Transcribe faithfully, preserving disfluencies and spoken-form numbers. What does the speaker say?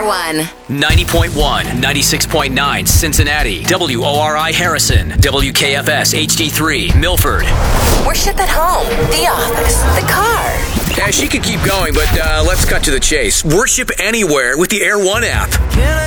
Air One. ninety point one, ninety-six point nine, Cincinnati. W O R I Harrison. W K F S H D three, Milford. Worship at home, the office, the car. Yeah, she could keep going, but uh, let's cut to the chase. Worship anywhere with the Air One app.